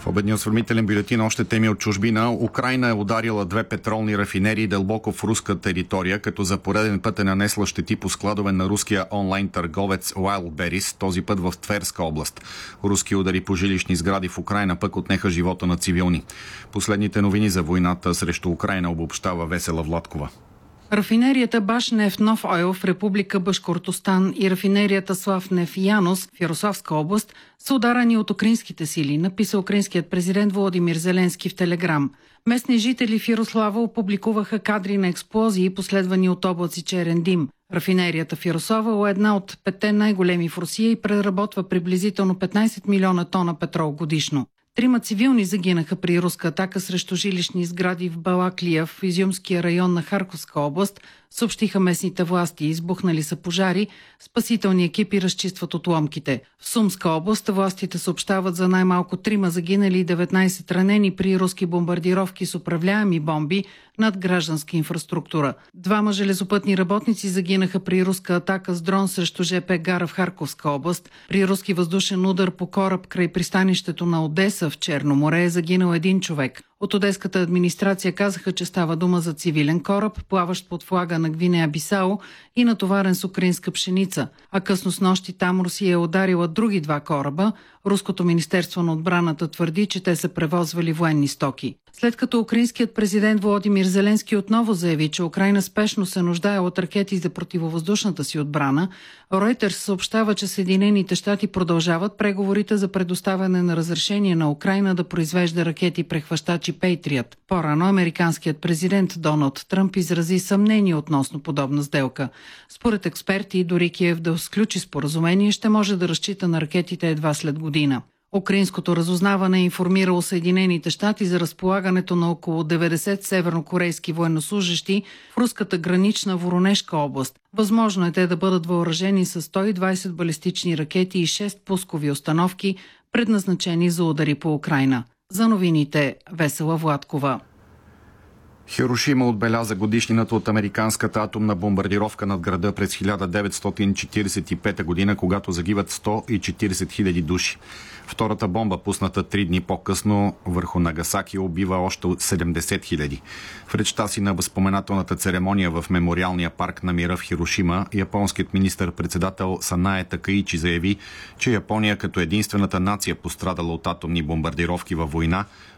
обедния осведомителен бюлетин още теми от чужбина. Украйна е ударила 2 петролни рафинерии дълбоко в руска територия, като за пореден път е нанесла щети по складове на руския онлайн търговец Wildberries, този път в Тверска област. Руски удари по жилищни сгради в Украйна пък отнеха живота на цивилни. Последните новини за войната срещу Украйна обобщава Весела Владкова. Рафинерията Башнефть Нов Ойл в Република Башкортостан и рафинерията Славнефть Янус в Ярославска област са ударани от украинските сили, написа украинският президент Володимир Зеленски в Телеграм. Местни жители в Ярослава опубликуваха кадри на експлозии, последвани от облаци черен дим. Рафинерията в Ярослава е една от 5 най-големи в Русия и преработва приблизително 15 милиона тона петрол годишно. 3 цивилни загинаха при руска атака срещу жилищни сгради в Балаклия, в Изюмския район на Харковска област, съобщиха местните власти. Избухнали са пожари, спасителни екипи разчистват отломките. В Сумска област властите съобщават за най-малко 3 загинали и 19 ранени при руски бомбардировки с управляеми бомби над гражданска инфраструктура. 2 железопътни работници загинаха при руска атака с дрон срещу ЖП гара в Харковска област. При руски въздушен удар по кораб край пристанището на Одеса в Черно море е загинал 1 човек. От одеската администрация казаха, че става дума за цивилен кораб, плаващ под флага на Гвинея Бисао и натоварен с украинска пшеница. А късно снощи там Русия е ударила други 2 кораба. Руското министерство на отбраната твърди, че те са превозвали военни стоки. След като украинският президент Володимир Зеленски отново заяви, че Украйна спешно се нуждае от ракети за противовъздушната си отбрана, Reuters съобщава, че Съединените щати продължават преговорите за предоставяне на разрешение на Украйна да произвежда ракети прехващачи Patriot. По-рано американският президент Доналд Тръмп изрази съмнение относно подобна сделка. Според експерти, дори Киев да сключи споразумение, ще може да разчита на ракетите едва след година. Украинското разузнаване е информирало Съединените щати за разполагането на около 90 севернокорейски военнослужещи в руската гранична Воронежка област. Възможно е те да бъдат въоръжени с 120 балистични ракети и 6 пускови установки, предназначени за удари по Украйна. За новините Весела Владкова. Хирошима отбеляза годишнината от американската атомна бомбардировка над града през 1945 година, когато загиват 140 хиляди души. Втората бомба, пусната 3 дни по-късно върху Нагасаки, убива още 70 хиляди. В речта си на възпоменателната церемония в Мемориалния парк на мира в Хирошима, японският министър-председател Санае Такаичи заяви, че Япония като единствената нация, пострадала от атомни бомбардировки във война,